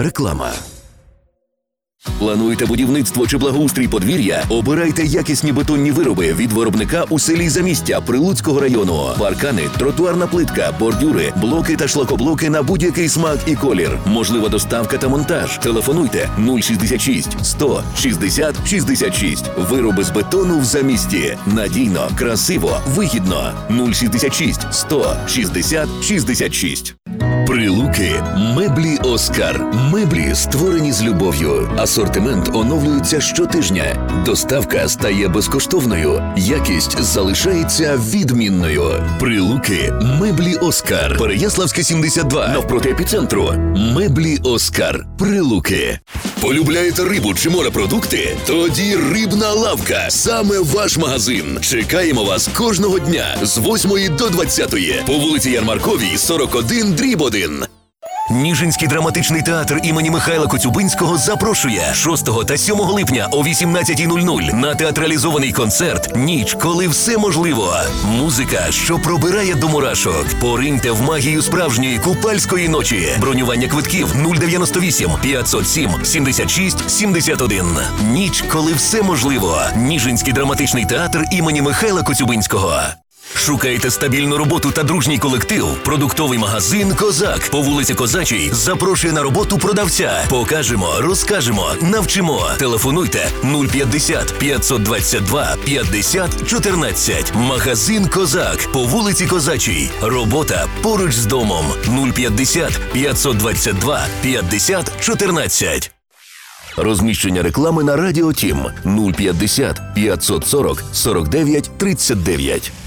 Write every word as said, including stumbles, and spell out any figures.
Реклама. Плануєте будівництво чи благоустрій подвір'я? Обирайте якісні бетонні вироби від виробника у селі Замістя Прилуцького району. Паркани, тротуарна плитка, бордюри, блоки та шлакоблоки на будь-який смак і колір. Можлива доставка та монтаж. Телефонуйте нуль шістдесят шість сто шістдесят шістдесят шість. Вироби з бетону в Замісті. Надійно, красиво, вигідно. нуль шістдесят шість сто шістдесят шістдесят шість. Прилуки. Меблі Оскар. Меблі, створені з любов'ю. Асортимент оновлюється щотижня. Доставка стає безкоштовною. Якість залишається відмінною. Прилуки. Меблі Оскар. Переяславське, сімдесят два. Навпроти епіцентру. Меблі Оскар. Прилуки. Полюбляєте рибу чи морепродукти? Тоді Рибна лавка. Саме ваш магазин. Чекаємо вас кожного дня з восьмої до двадцятої. По вулиці Ярмарковій, сорок один дріб один. Ніжинський драматичний театр імені Михайла Коцюбинського запрошує шостого та сьомого липня о вісімнадцятій нуль нуль на театралізований концерт «Ніч, коли все можливо». Музика, що пробирає до мурашок. Пориньте в магію справжньої купальської ночі. Бронювання квитків нуль дев'яносто вісім п'ятсот сім сімдесят шість сімдесят один. «Ніч, коли все можливо». Ніжинський драматичний театр імені Михайла Коцюбинського. Шукаєте стабільну роботу та дружній колектив? Продуктовий магазин «Козак» по вулиці Козачій запрошує на роботу продавця. Покажемо, розкажемо, навчимо. Телефонуйте нуль п'ятдесят п'ятсот двадцять два п'ятдесят чотирнадцять. Магазин «Козак» по вулиці Козачій. Робота поруч з домом. нуль п'ятдесят п'ятсот двадцять два п'ятдесят чотирнадцять. Розміщення реклами на Радіо Тім нуль п'ятдесят п'ятсот сорок сорок дев'ять тридцять дев'ять.